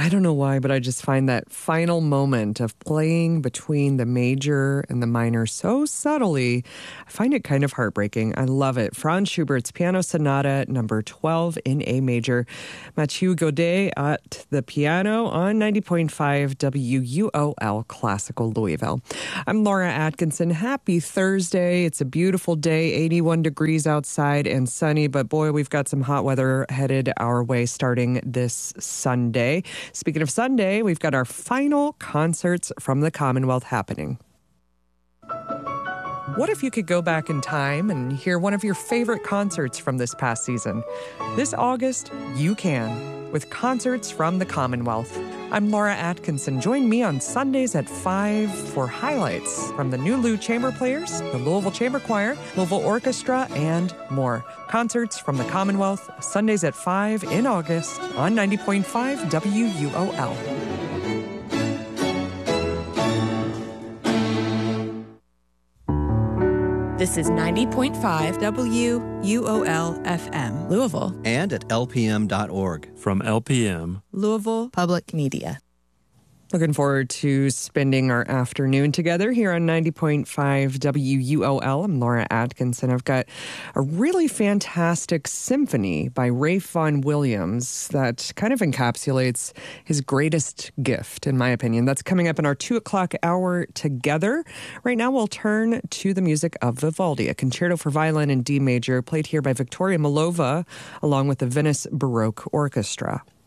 I don't know why, but I just find that final moment of playing between the major and the minor so subtly, I find it kind of heartbreaking. I love it. Franz Schubert's Piano Sonata number 12 in A major. Mathieu Godet at the piano on 90.5 WUOL Classical Louisville. I'm Laura Atkinson. Happy Thursday. It's a beautiful day, 81 degrees outside and sunny, but boy, we've got some hot weather headed our way starting this Sunday. Speaking of Sunday, we've got our final concerts from the Commonwealth happening. What if you could go back in time and hear one of your favorite concerts from this past season? This August, you can, with concerts from the Commonwealth. I'm Laura Atkinson. Join me on Sundays at 5 for highlights from the New Lou Chamber Players, the Louisville Chamber Choir, Louisville Orchestra, and more. Concerts from the Commonwealth, Sundays at 5 in August on 90.5 WUOL. This is 90.5 WUOL FM, Louisville. And at lpm.org. From LPM, Louisville Public Media. Looking forward to spending our afternoon together here on 90.5 WUOL. I'm Laura Atkinson. I've got a really fantastic symphony by Ralph Vaughan Williams that kind of encapsulates his greatest gift, in my opinion. That's coming up in our 2 o'clock hour together. Right now, we'll turn to the music of Vivaldi, a concerto for violin in D major, played here by Victoria Milova, along with the Venice Baroque Orchestra.